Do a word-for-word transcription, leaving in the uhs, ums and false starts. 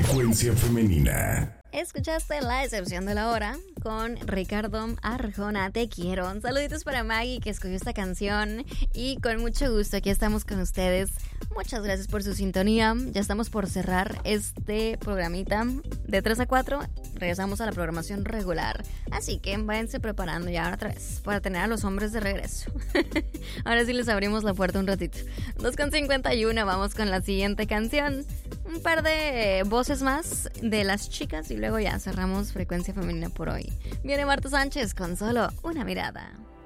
Frecuencia femenina. Escuchaste La Excepción de la Hora con Ricardo Arjona, Te Quiero. Saluditos para Maggie, que escogió esta canción. Y con mucho gusto aquí estamos con ustedes. Muchas gracias por su sintonía. Ya estamos por cerrar este programita de tres a cuatro. Regresamos a la programación regular. Así que váyanse preparando ya otra vez para tener a los hombres de regreso. Ahora sí les abrimos la puerta un ratito. dos con cincuenta y uno, vamos con la siguiente canción. Un par de voces más de las chicas y luego ya cerramos Frecuencia Femenina por hoy. Viene Marta Sánchez con Solo una Mirada.